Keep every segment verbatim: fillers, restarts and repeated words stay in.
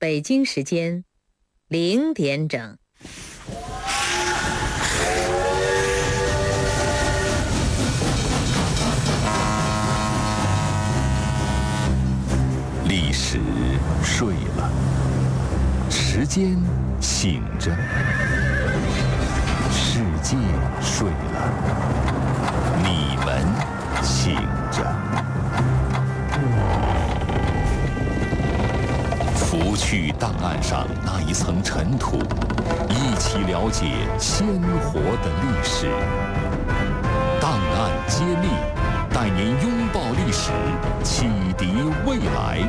北京时间零点整。 历史睡了，时间醒着，世界睡了，你们醒着。拂去档案上那一层尘土，一起了解鲜活的历史。档案揭秘，带您拥抱历史，启迪未来。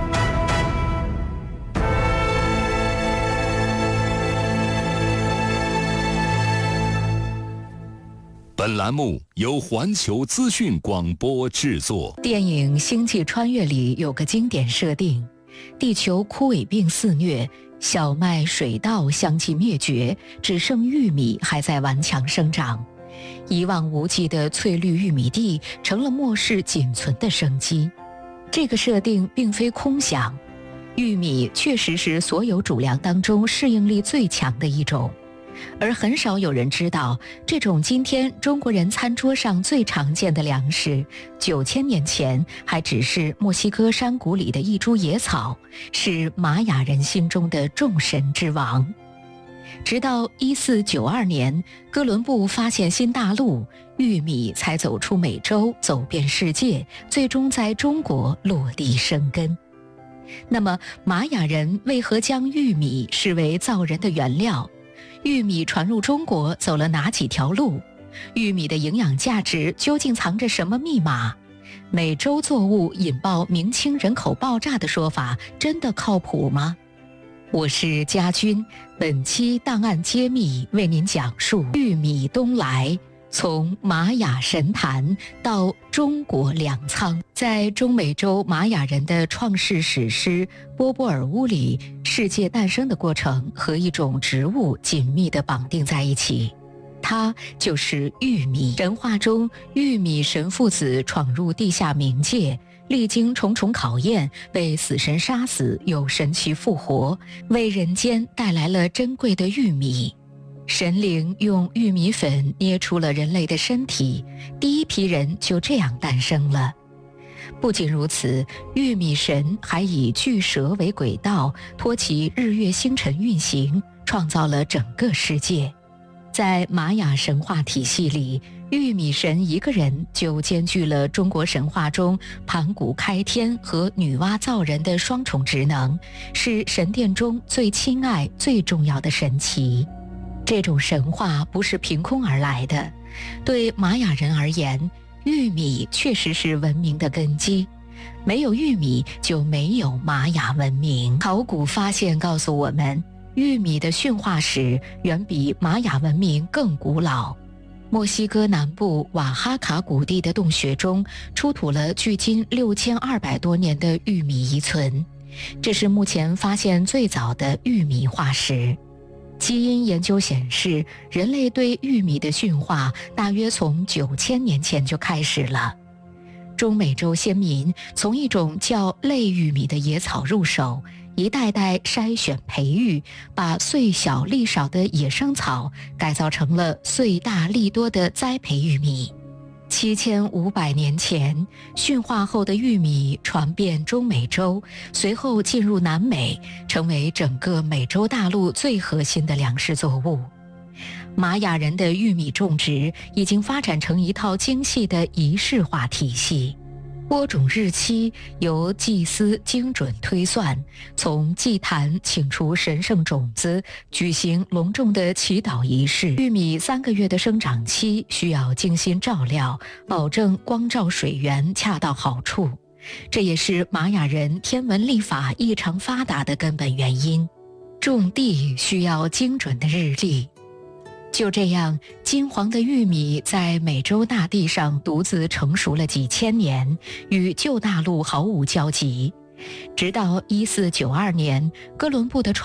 本栏目由环球资讯广播制作。 电影《星际穿越》里有个经典设定，地球枯萎病肆虐，小麦、水稻相继灭绝，只剩玉米还在顽强生长。一望无际的翠绿玉米地成了末世仅存的生机。这个设定并非空想，玉米确实是所有主粮当中适应力最强的一种，而很少有人知道，这种今天中国人餐桌上最常见的粮食，九千年前还只是墨西哥山谷里的一株野草，是玛雅人心中的众神之王。直到一四九二年，哥伦布发现新大陆，玉米才走出美洲，走遍世界，最终在中国落地生根。那么，玛雅人为何将玉米视为造人的原料？玉米传入中国走了哪几条路？玉米的营养价值究竟藏着什么密码？美洲作物引爆明清人口爆炸的说法真的靠谱吗？我是家军，本期档案揭秘为您讲述玉米东来，从玛雅神坛到中国粮仓。在中美洲玛雅人的创世史诗《波波尔乌》里，世界诞生的过程和一种植物紧密地绑定在一起，它就是玉米。神话中，玉米神父子闯入地下冥界，历经重重考验，被死神杀死，又神奇复活，为人间带来了珍贵的玉米。神灵用玉米粉捏出了人类的身体，第一批人就这样诞生了。不仅如此，玉米神还以巨蛇为轨道，托起日月星辰运行，创造了整个世界。在玛雅神话体系里，玉米神一个人就兼具了中国神话中盘古开天和女娲造人的双重职能，是神殿中最亲爱最重要的神奇。这种神话不是凭空而来的，对玛雅人而言，玉米确实是文明的根基，没有玉米就没有玛雅文明。考古发现告诉我们，玉米的驯化史远比玛雅文明更古老。墨西哥南部瓦哈卡谷地的洞穴中出土了距今六千二百多年的玉米遗存，这是目前发现最早的玉米化石。基因研究显示，人类对玉米的驯化大约从九千年前就开始了。中美洲先民从一种叫类玉米的野草入手，一代代筛选培育，把穗小粒少的野生草改造成了穗大粒多的栽培玉米。七千五百年前，驯化后的玉米传遍中美洲，随后进入南美，成为整个美洲大陆最核心的粮食作物。玛雅人的玉米种植已经发展成一套精细的仪式化体系。播种日期由祭司精准推算，从祭坛请出神圣种子，举行隆重的祈祷仪式。玉米三个月的生长期需要精心照料，保证光照水源恰到好处，这也是玛雅人天文历法异常发达的根本原因。种地需要精准的日历。就这样，金黄的玉米在美洲大地上独自成熟了几千年，与旧大陆毫无交集。直到一四九二年，哥伦布的船